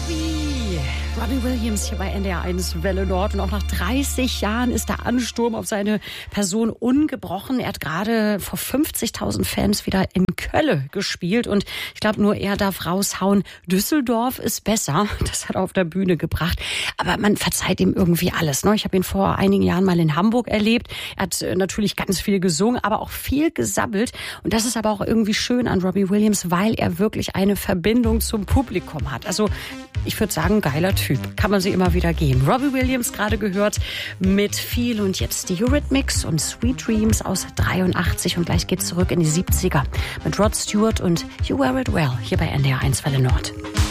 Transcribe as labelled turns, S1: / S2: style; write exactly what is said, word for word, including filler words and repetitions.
S1: Robbie. Robbie Williams hier bei N D R eins Welle Nord. Und auch nach dreißig Jahren ist der Ansturm auf seine Person ungebrochen. Er hat gerade vor fünfzigtausend Fans wieder in Köln gespielt. Und ich glaube, nur er darf raushauen, Düsseldorf ist besser. Das hat er auf der Bühne gebracht. Aber man verzeiht ihm irgendwie alles. Ne? Ich habe ihn vor einigen Jahren mal in Hamburg erlebt. Er hat natürlich ganz viel gesungen, aber auch viel gesabbelt. Und das ist aber auch irgendwie schön an Robbie Williams, weil er wirklich eine Verbindung zum Publikum hat. Also ich würde sagen, geiler Typ. Kann man sie immer wieder geben. Robbie Williams gerade gehört mit viel und jetzt die Eurythmics und Sweet Dreams aus dreiundachtzig und gleich geht's zurück in die siebziger mit Rod Stewart und You Wear It Well hier bei N D R eins Welle Nord.